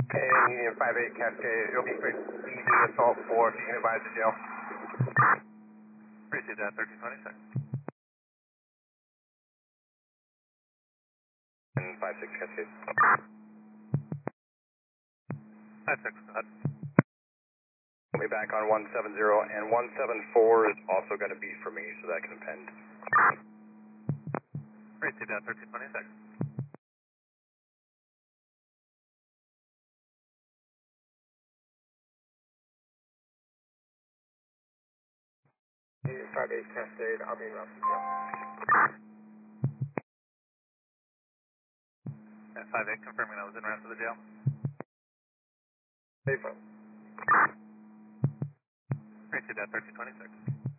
And Union 5-8 Cascade, it'll be for easy assault 4 if you can advise the jail. Appreciate that, 1326. And 5-6 Cascade. 5-6, go ahead. We'll be back on 170, and 174 is also going to be for me, so that can append. Appreciate that, 1326. Union 5-8 Cascade, I'll be around. And 5-8, confirming I was en route to the jail. Safe. Appreciate that, 1326.